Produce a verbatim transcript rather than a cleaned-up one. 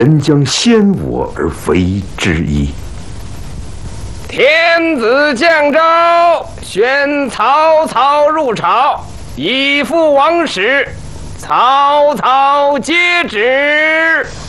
人将先我而为之矣。 天子降诏，宣曹操入朝，以赴王室。曹操接旨。